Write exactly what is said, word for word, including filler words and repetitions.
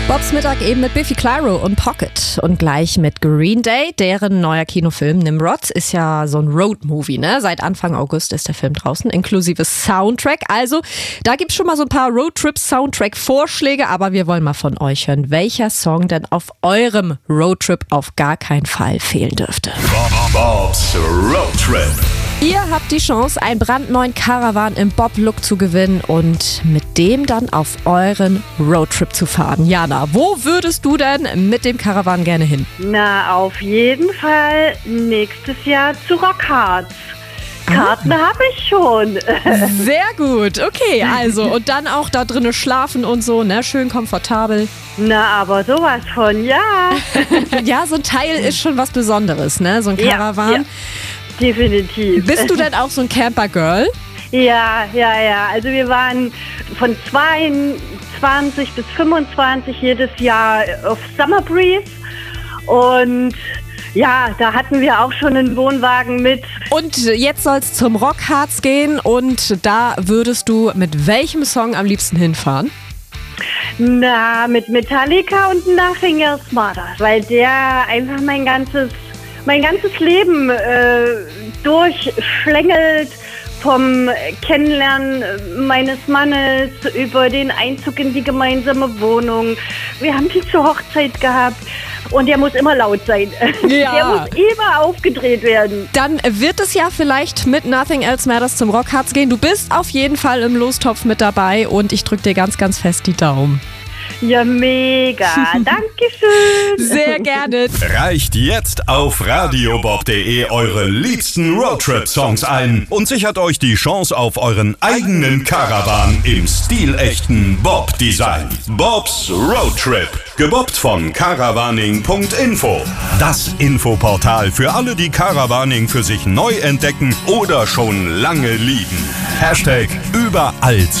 Bobs Mittag eben mit Biffy Clyro und Pocket und gleich mit Green Day, deren neuer Kinofilm Nimrod ist ja so ein Road-Movie, ne? Seit Anfang August ist der Film draußen, inklusive Soundtrack. Also, da gibt's schon mal so ein paar Roadtrip-Soundtrack-Vorschläge, aber wir wollen mal von euch hören, welcher Song denn auf eurem Roadtrip auf gar keinen Fall fehlen dürfte. Bobs Roadtrip. Ihr habt die Chance, einen brandneuen Caravan im Bob-Look zu gewinnen und mit dem dann auf euren Roadtrip zu fahren. Jana, wo würdest du denn mit dem Caravan gerne hin? Na, auf jeden Fall nächstes Jahr zu Rockharz. Karten ah. habe ich schon. Sehr gut, okay, also und dann auch da drinnen schlafen und so, ne, schön komfortabel. Na, aber sowas von, ja. Ja, so ein Teil ist schon was Besonderes, ne, so ein Caravan. Ja, ja. Definitiv. Bist du denn auch so ein Camper-Girl? Ja, ja, ja. Also wir waren von zweiundzwanzig bis fünfundzwanzig jedes Jahr auf Summer Breeze und ja, da hatten wir auch schon einen Wohnwagen mit. Und jetzt soll es zum Rockharz gehen und da würdest du mit welchem Song am liebsten hinfahren? Na, mit Metallica und Nothing Else Matters, weil der einfach mein ganzes mein ganzes Leben äh, durchschlängelt, vom Kennenlernen meines Mannes über den Einzug in die gemeinsame Wohnung. Wir haben die zur Hochzeit gehabt und der muss immer laut sein. Ja. Der muss immer aufgedreht werden. Dann wird es ja vielleicht mit Nothing Else Matters zum Rockharz gehen. Du bist auf jeden Fall im Lostopf mit dabei und ich drücke dir ganz, ganz fest die Daumen. Ja, mega. Dankeschön. Sehr gerne. Reicht jetzt auf radiobob punkt de eure liebsten Roadtrip-Songs ein und sichert euch die Chance auf euren eigenen Caravan im stilechten Bob-Design. Bobs Roadtrip. Gebobbt von caravaning punkt info. Das Infoportal für alle, die Caravaning für sich neu entdecken oder schon lange lieben. Hashtag überall